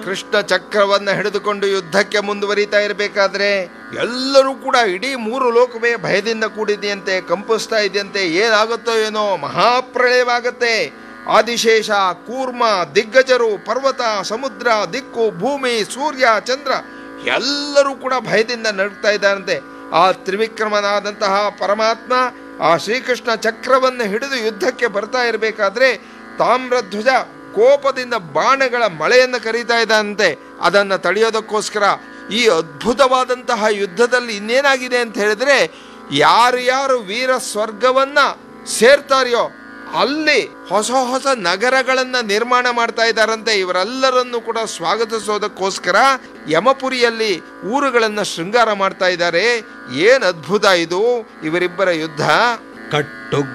ಕೃಷ್ಣ ಚಕ್ರವನ್ನು ಹಿಡಿದುಕೊಂಡು ಯುದ್ಧಕ್ಕೆ ಮುಂದುವರಿತಾ ಇರಬೇಕಾದ್ರೆ ಎಲ್ಲರೂ ಕೂಡ ಇಡೀ 3 ಲೋಕವೇ ಭಯದಿಂದ ಕೂಡಿದೆಯಂತೆ, ಕಂಪಿಸ್ತಾ ಇದೆಯಂತೆ. ಏನಾಗುತ್ತೋ ಏನೋ, ಮಹಾಪ್ರಳಯವಾಗತ್ತೆ. ಆದಿಶೇಷ, ಕೂರ್ಮ, ದಿಗ್ಗಜರು, ಪರ್ವತ, ಸಮುದ್ರ, ದಿಕ್ಕು, ಭೂಮಿ, ಸೂರ್ಯ, ಚಂದ್ರ ಎಲ್ಲರೂ ಕೂಡ ಭಯದಿಂದ ನಡುಗ್ತಾ ಇದ್ದಾರಂತೆ. ಆ ತ್ರಿವಿಕ್ರಮನಾದಂತಹ ಪರಮಾತ್ಮ ಆ ಶ್ರೀಕೃಷ್ಣ ಚಕ್ರವನ್ನು ಹಿಡಿದು ಯುದ್ಧಕ್ಕೆ ಬರ್ತಾ ಇರಬೇಕಾದ್ರೆ ತಾಮ್ರಧ್ವಜ ಕೋಪದಿಂದ ಬಾಣಗಳ ಮಳೆಯನ್ನು ಕರೀತಾ ಇದ್ದಾನಂತೆ. ಅದನ್ನು ತಡೆಯೋದಕ್ಕೋಸ್ಕರ ಈ ಅದ್ಭುತವಾದಂತಹ ಯುದ್ಧದಲ್ಲಿ ಇನ್ನೇನಾಗಿದೆ ಅಂತ ಹೇಳಿದ್ರೆ, ಯಾರ್ಯಾರು ವೀರ ಸ್ವರ್ಗವನ್ನ ಸೇರ್ತಾರೆಯೋ ಅಲ್ಲಿ ಹೊಸ ಹೊಸ ನಗರಗಳನ್ನ ನಿರ್ಮಾಣ ಮಾಡ್ತಾ ಇದ್ದಾರಂತೆ. ಇವರೆಲ್ಲರನ್ನು ಕೂಡ ಸ್ವಾಗತಿಸೋದಕ್ಕೋಸ್ಕರ ಯಮಪುರಿಯಲ್ಲಿ ಊರುಗಳನ್ನ ಶೃಂಗಾರ ಮಾಡ್ತಾ ಇದ್ದಾರೆ. ಏನ್ ಅದ್ಭುತ ಇದು ಇವರಿಬ್ಬರ ಯುದ್ಧ. ಕಟ್ಟು